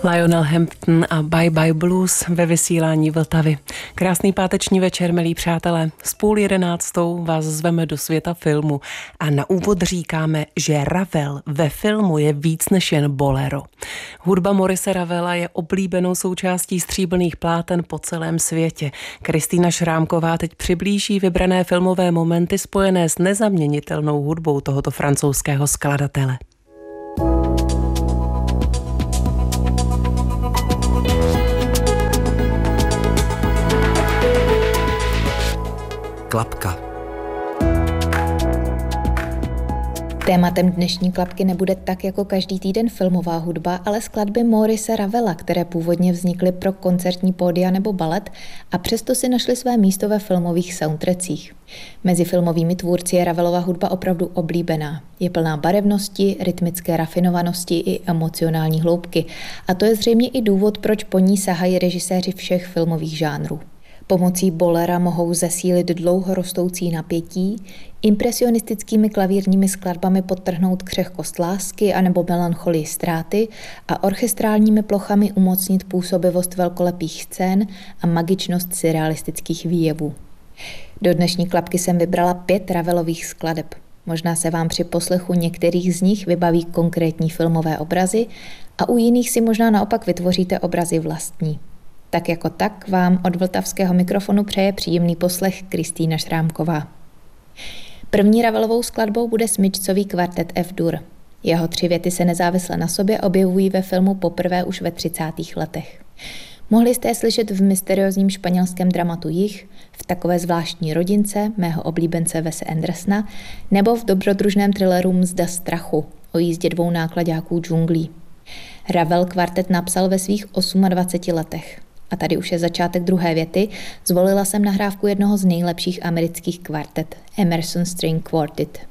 Lionel Hampton a Bye Bye Blues ve vysílání Vltavy. Krásný páteční večer, milí přátelé. S 10:30 vás zveme do světa filmu a na úvod říkáme, že Ravel ve filmu je víc než jen bolero. Hudba Maurice Ravela je oblíbenou součástí stříbrných pláten po celém světě. Kristýna Šrámková teď přiblíží vybrané filmové momenty spojené s nezaměnitelnou hudbou tohoto francouzského skladatele. Klapka. Tématem dnešní klapky nebude tak jako každý týden filmová hudba, ale skladby Maurice Ravela, které původně vznikly pro koncertní pódia nebo balet a přesto si našly své místo ve filmových soundtrackích. Mezi filmovými tvůrci je Ravelova hudba opravdu oblíbená. Je plná barevnosti, rytmické rafinovanosti i emocionální hloubky. A to je zřejmě i důvod, proč po ní sahají režiséři všech filmových žánrů. Pomocí bolera mohou zesílit dlouho rostoucí napětí, impresionistickými klavírními skladbami podtrhnout křehkost lásky anebo melancholii ztráty a orchestrálními plochami umocnit působivost velkolepých scén a magičnost surrealistických výjevů. Do dnešní klapky jsem vybrala 5 Ravelových skladeb. Možná se vám při poslechu některých z nich vybaví konkrétní filmové obrazy a u jiných si možná naopak vytvoříte obrazy vlastní. Tak jako tak vám od vltavského mikrofonu přeje příjemný poslech Kristýna Šrámková. První Ravelovou skladbou bude smyčcový kvartet F-dur. Jeho 3 věty se nezávisle na sobě objevují ve filmu poprvé už ve 30. letech. Mohli jste je slyšet v mysteriózním španělském dramatu Jih, v Takové zvláštní rodince mého oblíbence Wese Andersona nebo v dobrodružném thrilleru Mzda strachu o jízdě 2 náklaďáků džunglí. Ravel kvartet napsal ve svých 28 letech. A tady už je začátek druhé věty. Zvolila jsem nahrávku jednoho z nejlepších amerických kvartet, Emerson String Quartet.